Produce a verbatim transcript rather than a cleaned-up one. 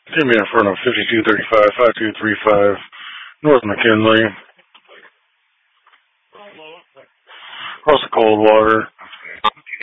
Give me in front of fifty-two thirty-five, five two three five, North McKinley, across the Coldwater.